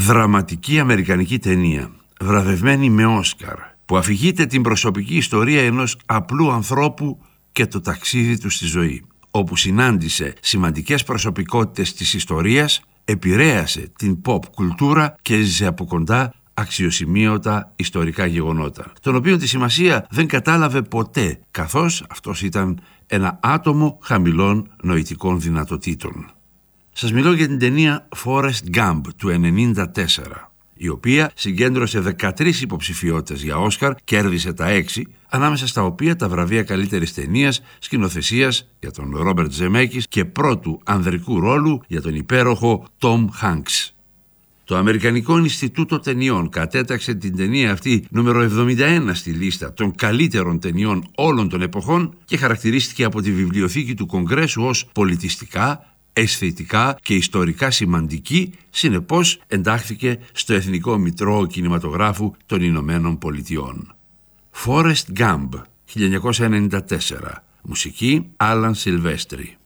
δραματική αμερικανική ταινία, βραβευμένη με Όσκαρ, που αφηγείται την προσωπική ιστορία ενός απλού ανθρώπου και το ταξίδι του στη ζωή, όπου συνάντησε σημαντικές προσωπικότητες της ιστορίας, επηρέασε την pop κουλτούρα και έζησε από κοντά αξιοσημείωτα ιστορικά γεγονότα, τον οποίο τη σημασία δεν κατάλαβε ποτέ, καθώς αυτός ήταν ένα άτομο χαμηλών νοητικών δυνατοτήτων. Σας μιλώ για την ταινία Forrest Gump του 1994, η οποία συγκέντρωσε 13 υποψηφιότητες για Όσκαρ, κέρδισε τα 6, ανάμεσα στα οποία τα βραβεία καλύτερης ταινίας, σκηνοθεσίας για τον Ρόμπερτ Ζεμέκης και πρώτου ανδρικού ρόλου για τον υπέροχο Τόμ Χάνκς. Το Αμερικανικό Ινστιτούτο Ταινιών κατέταξε την ταινία αυτή νούμερο 71 στη λίστα των καλύτερων ταινιών όλων των εποχών και χαρακτηρίστηκε από τη βιβλιοθήκη του Κογκρέσου ως πολιτιστικά, αισθητικά και ιστορικά σημαντική, συνεπώς εντάχθηκε στο Εθνικό Μητρό Κινηματογράφου των Ηνωμένων Πολιτειών. Forrest Gump, 1994, μουσική Άλαν Σιλβέστρη.